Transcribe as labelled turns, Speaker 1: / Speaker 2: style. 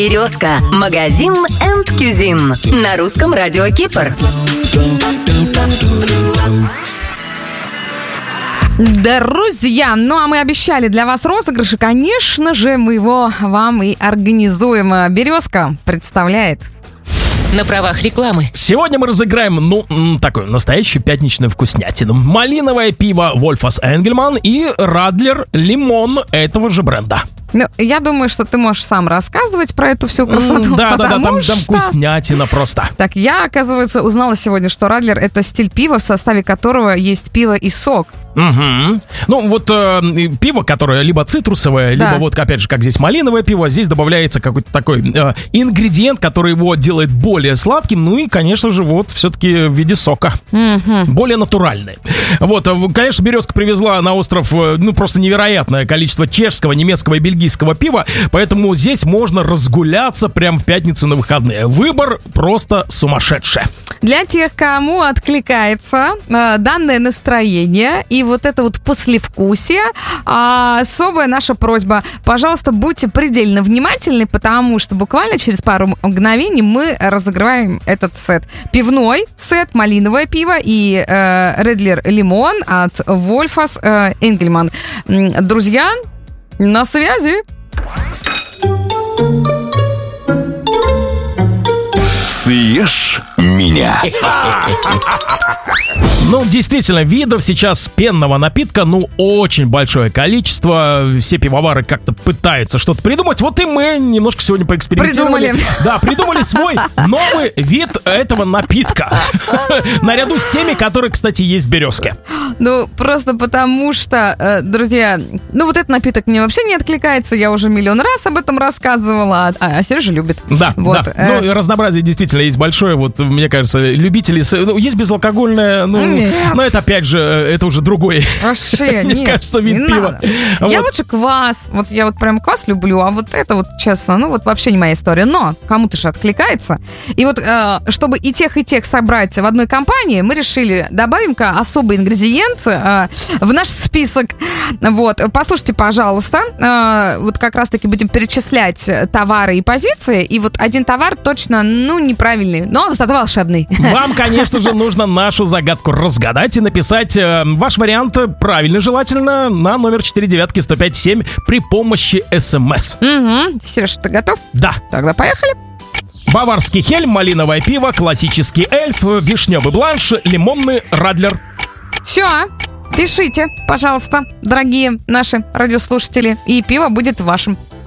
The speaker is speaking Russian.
Speaker 1: Березка. Магазин Энд Кюзин. На русском радио Кипр.
Speaker 2: Друзья, ну а мы обещали для вас розыгрыш, и, конечно же, мы его вам и организуем. Березка представляет...
Speaker 3: На правах рекламы.
Speaker 4: Сегодня мы разыграем, такую настоящую пятничную вкуснятину. Малиновое пиво Wolfers Engelmann и Radler Лимон этого же бренда.
Speaker 2: Ну, я думаю, что ты можешь сам рассказывать про эту всу красоту.
Speaker 4: Да, там вкуснятина просто.
Speaker 2: Так, я, оказывается, узнала сегодня, что Radler — это стиль пива, в составе которого есть пиво и сок.
Speaker 4: Угу. Ну, вот пиво, которое либо цитрусовое, либо вот, опять же, как здесь малиновое пиво, здесь добавляется какой-то такой ингредиент, который его делает более сладким, ну и, конечно же, вот все-таки в виде сока. Более натуральный. Вот, конечно, Березка привезла на остров, просто невероятное количество чешского, немецкого и бельгийского пива, поэтому здесь можно разгуляться прямо в пятницу на выходные. Выбор просто сумасшедший.
Speaker 2: Для тех, кому откликается данное настроение и вот это вот послевкусие, особая наша просьба: пожалуйста, будьте предельно внимательны, потому что буквально через пару мгновений мы разыгрываем этот сет. Пивной сет, малиновое пиво и Radler Лимон от Wolfers Engelmann. Друзья, на связи.
Speaker 5: Съешь меня.
Speaker 4: Ну, действительно, видов сейчас пенного напитка, очень большое количество. Все пивовары как-то пытаются что-то придумать. Вот и мы немножко сегодня поэкспериментировали.
Speaker 2: Придумали.
Speaker 4: Придумали свой новый вид этого напитка. Наряду с теми, которые, кстати, есть в Березке.
Speaker 2: Просто потому что, друзья, вот этот напиток мне вообще не откликается. Я уже миллион раз об этом рассказывала, а Сережа любит.
Speaker 4: Да. И разнообразие действительно есть большое. Вот, мне кажется, любители... есть безалкогольное, но это, опять же, это уже другой.
Speaker 2: Вообще,
Speaker 4: мне кажется, вид пива.
Speaker 2: Я лучше квас. Я прям квас люблю, а вот это честно, вообще не моя история. Но кому-то же откликается. И чтобы и тех собрать в одной компании, мы решили, добавим-ка особый ингредиент в наш список. Послушайте, пожалуйста. Как раз-таки будем перечислять товары и позиции. И один товар точно, неправильный, но зато волшебный.
Speaker 4: Вам, конечно же, нужно нашу загадку разгадать и написать ваш вариант правильно, желательно, на номер 49105.7 при помощи СМС.
Speaker 2: Сереж, ты готов?
Speaker 4: Да.
Speaker 2: Тогда поехали.
Speaker 4: Баварский хельм, малиновое пиво, классический эльф, вишневый бланш, лимонный Radler.
Speaker 2: Все, пишите, пожалуйста, дорогие наши радиослушатели, и пиво будет вашим.